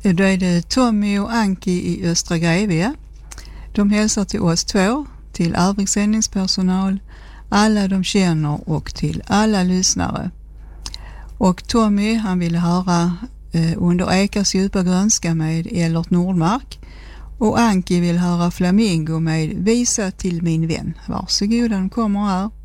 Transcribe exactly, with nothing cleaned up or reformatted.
Då är det Tommy och Anki i Östra Grevie. De hälsar till oss två, till övrig sändningspersonal, alla de känner och till alla lyssnare. Och Tommy, han ville höra eh, Under ekars djupa grönska med Ellert Nordmark. Och Anki vill höra Flamingo med Visa till min vän. Varsågoda, de kommer här.